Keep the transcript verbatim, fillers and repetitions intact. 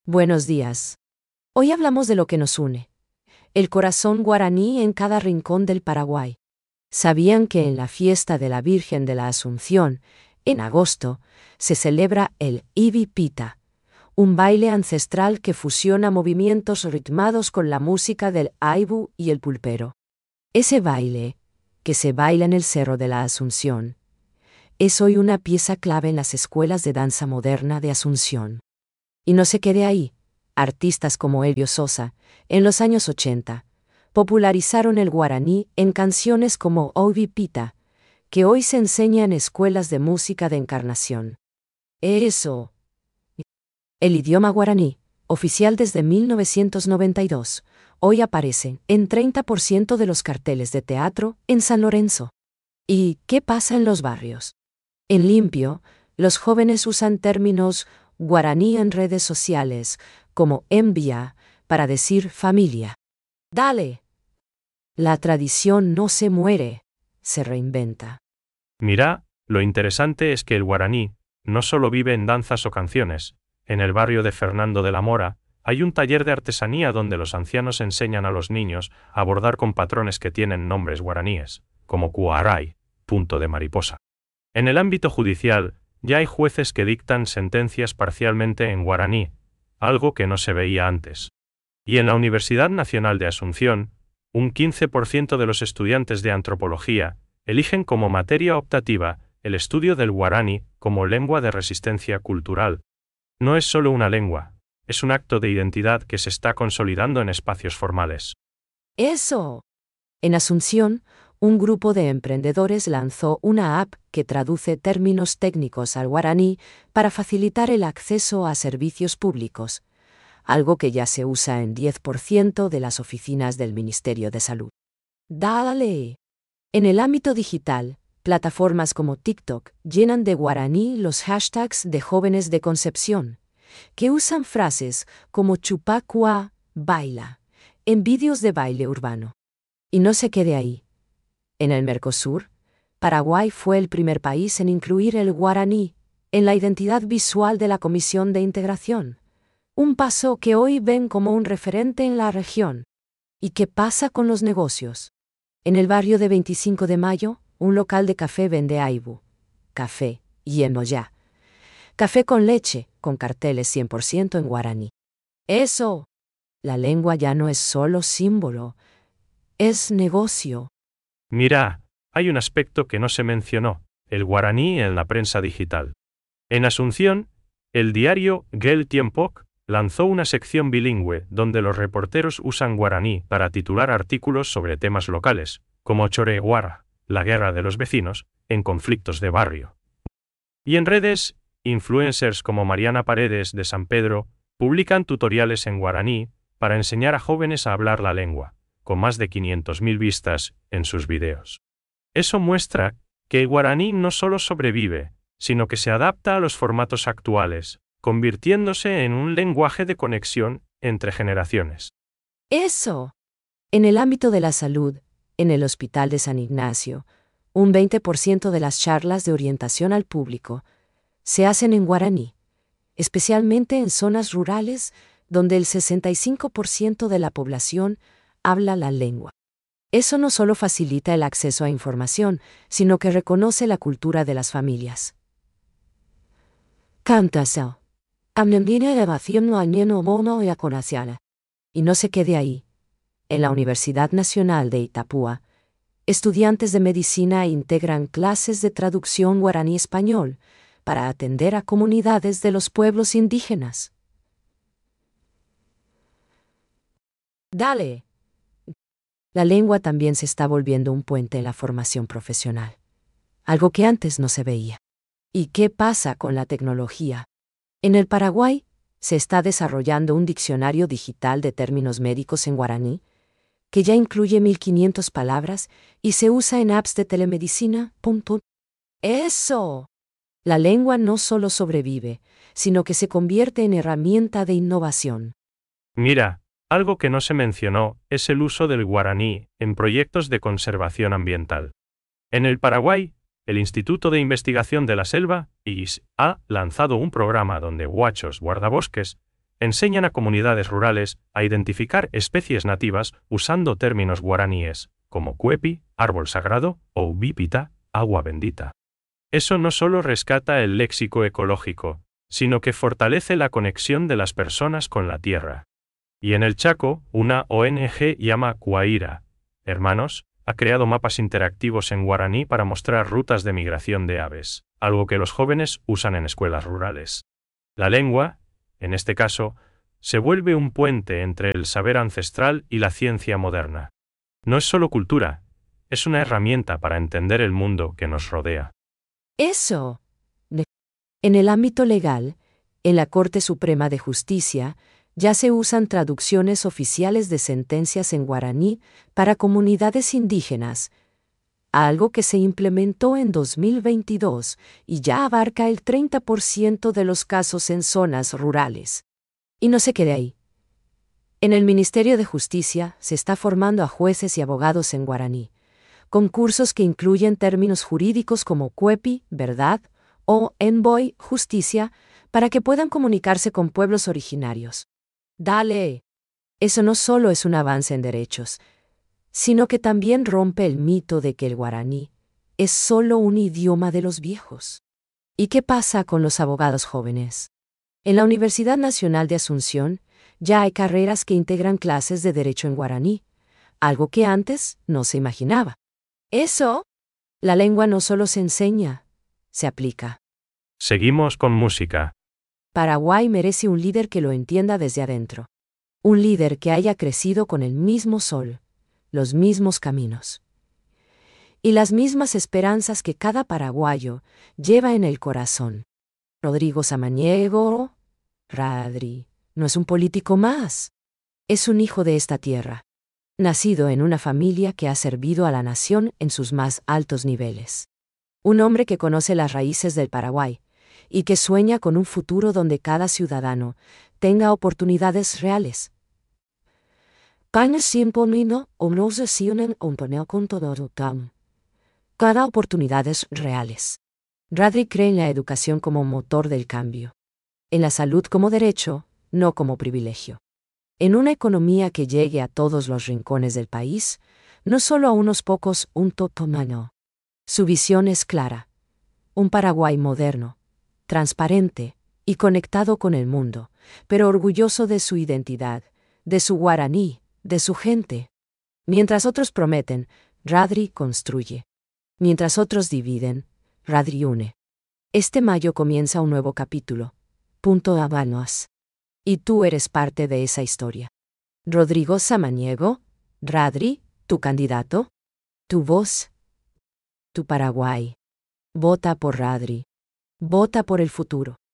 Buenos días. Hoy hablamos de lo que nos une. El corazón guaraní en cada rincón del Paraguay. ¿Sabían que en la fiesta de la Virgen de la Asunción, en agosto, se celebra el Ibi Pita, un baile ancestral que fusiona movimientos ritmados con la música del aibu y el pulpero? Ese baile, que se baila en el Cerro de la Asunción, es hoy una pieza clave en las escuelas de danza moderna de Asunción. Y no se quede ahí. Artistas como Elio Sosa, en los años ochenta, popularizaron el guaraní en canciones como Ibi Pita, que hoy se enseña en escuelas de música de Encarnación. Eso. El idioma guaraní, oficial desde mil novecientos noventa y dos, hoy aparece en treinta por ciento de los carteles de teatro en San Lorenzo. ¿Y qué pasa en los barrios? En Limpio, los jóvenes usan términos guaraní en redes sociales, como envía, para decir familia. Dale. La tradición no se muere, se reinventa. Mira, lo interesante es que el guaraní no solo vive en danzas o canciones. En el barrio de Fernando de la Mora, hay un taller de artesanía donde los ancianos enseñan a los niños a bordar con patrones que tienen nombres guaraníes, como cuaray, punto de mariposa. En el ámbito judicial, ya hay jueces que dictan sentencias parcialmente en guaraní, algo que no se veía antes. Y en la Universidad Nacional de Asunción, un quince por ciento de los estudiantes de antropología eligen como materia optativa el estudio del guaraní como lengua de resistencia cultural. No es solo una lengua, es un acto de identidad que se está consolidando en espacios formales. Eso. En Asunción, un grupo de emprendedores lanzó una app que traduce términos técnicos al guaraní para facilitar el acceso a servicios públicos, algo que ya se usa en diez por ciento de las oficinas del Ministerio de Salud. ¡Dale! En el ámbito digital, plataformas como TikTok llenan de guaraní los hashtags de jóvenes de Concepción, que usan frases como chupacua, baila, en vídeos de baile urbano. Y no se quede ahí. En el Mercosur, Paraguay fue el primer país en incluir el guaraní en la identidad visual de la Comisión de Integración, un paso que hoy ven como un referente en la región. ¿Y qué pasa con los negocios? En el barrio de veinticinco de mayo, un local de café vende aibu, café y emoyá, café con leche, con carteles cien por ciento en guaraní. ¡Eso! La lengua ya no es solo símbolo, es negocio. Mira, hay un aspecto que no se mencionó, el guaraní en la prensa digital. En Asunción, el diario Gel Tiempoc lanzó una sección bilingüe donde los reporteros usan guaraní para titular artículos sobre temas locales, como Choreguara, la guerra de los vecinos, en conflictos de barrio. Y en redes, influencers como Mariana Paredes de San Pedro publican tutoriales en guaraní para enseñar a jóvenes a hablar la lengua, con más de quinientas mil vistas en sus videos. Eso muestra que el guaraní no solo sobrevive, sino que se adapta a los formatos actuales, convirtiéndose en un lenguaje de conexión entre generaciones. Eso. En el ámbito de la salud, en el Hospital de San Ignacio, un veinte por ciento de las charlas de orientación al público se hacen en guaraní, especialmente en zonas rurales donde el sesenta y cinco por ciento de la población habla la lengua. Eso no solo facilita el acceso a información, sino que reconoce la cultura de las familias. Cántase. Y no se quede ahí. En la Universidad Nacional de Itapúa, estudiantes de medicina integran clases de traducción guaraní-español para atender a comunidades de los pueblos indígenas. Dale. La lengua también se está volviendo un puente en la formación profesional, algo que antes no se veía. ¿Y qué pasa con la tecnología? En el Paraguay, se está desarrollando un diccionario digital de términos médicos en guaraní, que ya incluye mil quinientas palabras y se usa en apps de telemedicina. ¡Eso! La lengua no solo sobrevive, sino que se convierte en herramienta de innovación. Mira, algo que no se mencionó es el uso del guaraní en proyectos de conservación ambiental. En el Paraguay, el Instituto de Investigación de la Selva, I S, ha lanzado un programa donde huachos guardabosques enseñan a comunidades rurales a identificar especies nativas usando términos guaraníes, como cuepi, árbol sagrado, o ubipita, agua bendita. Eso no solo rescata el léxico ecológico, sino que fortalece la conexión de las personas con la tierra. Y en el Chaco, una O N G llama Cuaira, Hermanos, ha creado mapas interactivos en guaraní para mostrar rutas de migración de aves, algo que los jóvenes usan en escuelas rurales. La lengua, en este caso, se vuelve un puente entre el saber ancestral y la ciencia moderna. No es solo cultura, es una herramienta para entender el mundo que nos rodea. Eso. En el ámbito legal, en la Corte Suprema de Justicia, ya se usan traducciones oficiales de sentencias en guaraní para comunidades indígenas, algo que se implementó en dos mil veintidós y ya abarca el treinta por ciento de los casos en zonas rurales. Y no se quede ahí. En el Ministerio de Justicia se está formando a jueces y abogados en guaraní, con cursos que incluyen términos jurídicos como cuepi, verdad, o envoy, justicia, para que puedan comunicarse con pueblos originarios. ¡Dale! Eso no solo es un avance en derechos, sino que también rompe el mito de que el guaraní es solo un idioma de los viejos. ¿Y qué pasa con los abogados jóvenes? En la Universidad Nacional de Asunción ya hay carreras que integran clases de derecho en guaraní, algo que antes no se imaginaba. Eso, la lengua no solo se enseña, se aplica. Seguimos con música. Paraguay merece un líder que lo entienda desde adentro. Un líder que haya crecido con el mismo sol, los mismos caminos y las mismas esperanzas que cada paraguayo lleva en el corazón. Rodrigo Samaniego, Radri, no es un político más. Es un hijo de esta tierra, nacido en una familia que ha servido a la nación en sus más altos niveles. Un hombre que conoce las raíces del Paraguay y que sueña con un futuro donde cada ciudadano tenga oportunidades reales. Cada oportunidades reales. Radri cree en la educación como motor del cambio, en la salud como derecho, no como privilegio, en una economía que llegue a todos los rincones del país, no solo a unos pocos, un totomano. Su visión es clara: un Paraguay moderno, transparente y conectado con el mundo, pero orgulloso de su identidad, de su guaraní, de su gente. Mientras otros prometen, Radri construye. Mientras otros dividen, Radri une. Este mayo comienza un nuevo capítulo. Punto Habanos. Y tú eres parte de esa historia. Rodrigo Samaniego, Radri, tu candidato, tu voz, tu Paraguay. Vota por Radri. Vota por el futuro.